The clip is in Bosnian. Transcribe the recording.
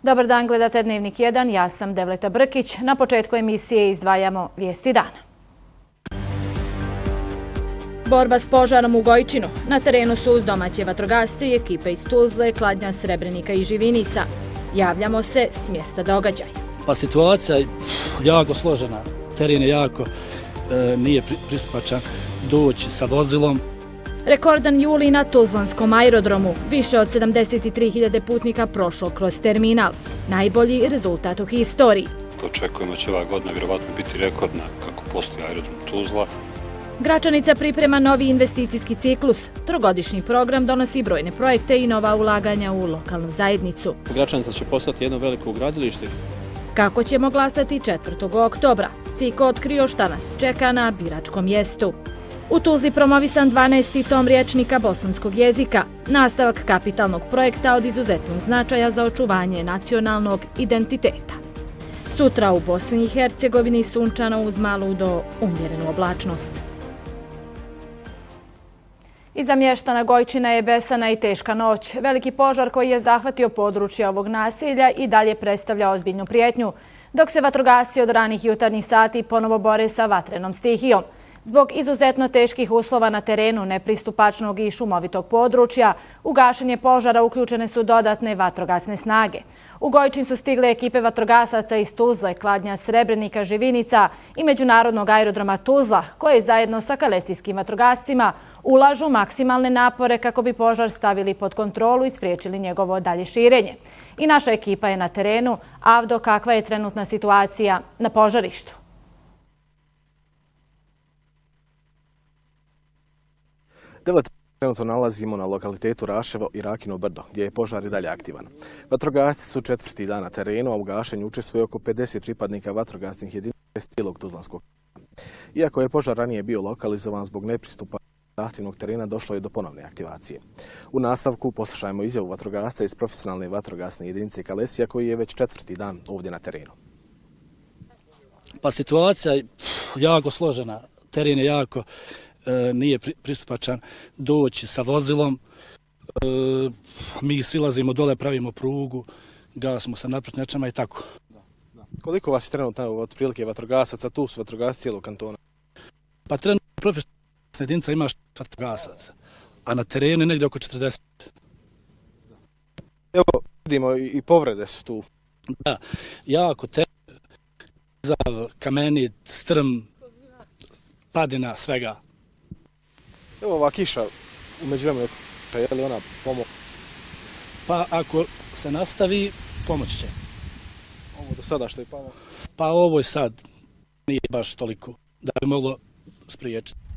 Dobar dan, gledate Dnevnik 1, ja sam Devleta Brkić. Na početku emisije izdvajamo vijesti dana. Borba s požarom u Gojčinu. Na terenu su uz domaće vatrogasce i ekipe iz Tuzle, Kladnja, Srebrenika i Živinica. Javljamo se s mjesta događaja. Pa situacija je jako složena. Teren je jako, nije pristupačan doći sa vozilom. Rekordan juli na Tuzlanskom aerodromu. Više od 73.000 putnika prošlo kroz terminal. Najbolji rezultat u historiji. Očekujemo da će ova godina vjerovatno biti rekordna kako postoji aerodrom Tuzla. Gračanica priprema novi investicijski ciklus. Trogodišnji program donosi brojne projekte i nova ulaganja u lokalnu zajednicu. Gračanica će postati jedno veliko gradilište. Kako ćemo glasati 4. oktobra? CIK otkrio šta nas čeka na biračkom mjestu. U Tuzli promovisan 12. tom rječnika bosanskog jezika, nastavak kapitalnog projekta od izuzetnog značaja za očuvanje nacionalnog identiteta. Sutra u Bosni i Hercegovini sunčano uz malu do umjerenu oblačnost. Iza mještana Gojčina je besana i teška noć. Veliki požar koji je zahvatio područje ovog naselja i dalje predstavlja ozbiljnu prijetnju, dok se vatrogasci od ranih jutarnjih sati ponovo bore sa vatrenom stihijom. Zbog izuzetno teških uslova na terenu, nepristupačnog i šumovitog područja, u gašenje požara uključene su dodatne vatrogasne snage. U Gojčin su stigle ekipe vatrogasaca iz Tuzle, Kladnja, Srebrenika, Živinica i Međunarodnog aerodroma Tuzla, koje zajedno sa kalesijskim vatrogascima ulažu maksimalne napore kako bi požar stavili pod kontrolu i spriječili njegovo dalje širenje. I naša ekipa je na terenu. Avdo, kakva je trenutna situacija na požarištu? Trenutno nalazimo na lokalitetu Raševo i Rakino brdo, gdje je požar i dalje aktivan. Vatrogasci su 4. dan na terenu, a u gašenju učestvuje oko 50 pripadnika vatrogasnih jedinica iz cijelog Tuzlanskog. Iako je požar ranije bio lokalizovan zbog nepristupa zahtjevnog terena, došlo je do ponovne aktivacije. U nastavku poslušajmo izjavu vatrogasca iz profesionalne vatrogasne jedinice Kalesija, koji je već 4. dan ovdje na terenu. Pa situacija je jako složena. Teren je jako, nije pristupačan doći sa vozilom. Mi silazimo dole, pravimo prugu, gasimo se napretnjačama i tako. Koliko vas je trenutno otprilike vatrogasaca? Tu su vatrogasci cijelog kantona. Pa trenutno profesionalna jedinica ima 6 vatrogasaca, a na terenu je negdje oko 40. Evo, vidimo i povrede su tu. Da, jako teren, kamenit, strm, padina, svega. Evo ova kiša u međuvremenu, je li ona pomoć? Pa ako se nastavi, pomoći će. Ovo do sada što je palo? Pa ovo je sad nije baš toliko da bi moglo spriječiti.